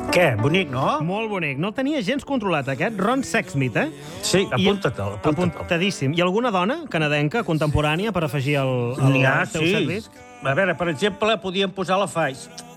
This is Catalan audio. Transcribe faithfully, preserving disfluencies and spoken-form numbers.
Què? Bonic, no? Molt bonic. No el tenia gens controlat, aquest. Ron Sexsmith, eh? Sí, apunta-te'l, apunta-te'l. Apuntadíssim. I alguna dona canadenca, contemporània, per afegir al, al N'hi ha, teu sí. set disc? A veure, per exemple, podíem posar la Faix.